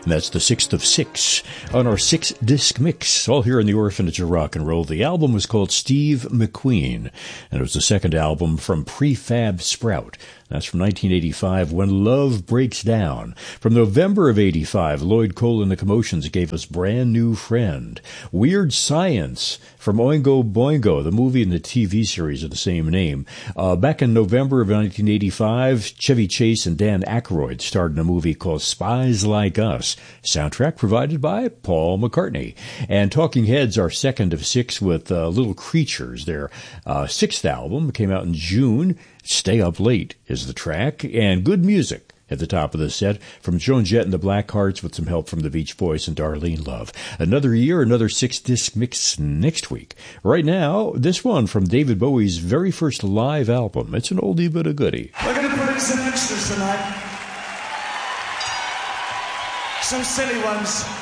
And that's the sixth of six on our six-disc mix, all here in the Orphanage of Rock and Roll. The album was called Steve McQueen, and it was the second album from Prefab Sprout. That's from 1985, When Love Breaks Down. From November of 85, Lloyd Cole and the Commotions gave us Brand New Friend. Weird Science from Oingo Boingo, the movie and the TV series of the same name. Back in November of 1985, Chevy Chase and Dan Aykroyd starred in a movie called Spies Like Us. Soundtrack provided by Paul McCartney. And Talking Heads are second of six with Little Creatures. Their sixth album came out in June. Stay Up Late is the track, and good music at the top of the set from Joan Jett and the Blackhearts with some help from the Beach Boys and Darlene Love. Another year, another six-disc mix next week. Right now, this one from David Bowie's very first live album. It's an oldie but a goodie. We're going to put in some extras tonight. Some silly ones.